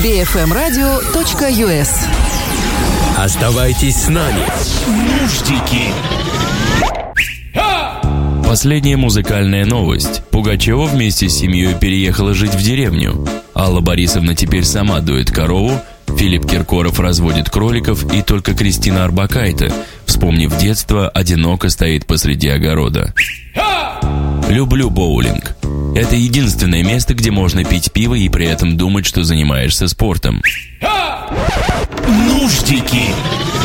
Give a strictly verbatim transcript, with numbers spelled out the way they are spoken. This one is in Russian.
би эф эм радио точка ю эс. Оставайтесь с нами. Нуждики. Последняя музыкальная новость. Пугачева вместе с семьей переехала жить в деревню. Алла Борисовна теперь сама дует корову, Филипп Киркоров разводит кроликов, и только Кристина Орбакайте, вспомнив детство, одиноко стоит посреди огорода. Люблю боулинг. Это единственное место, где можно пить пиво и при этом думать, что занимаешься спортом. Нуждики.